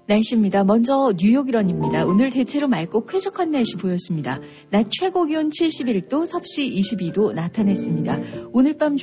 날씨입니다. 먼저 뉴욕 일원입니다. 오늘 대체로 맑고 쾌적한 날씨 보였습니다. 낮 최고 기온 71도, 섭씨 22도 나타냈습니다. 오늘 밤